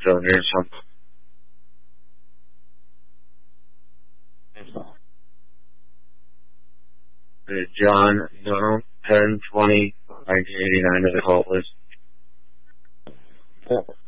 cylinder or something. John Donald, 10/20/1989 to the call list.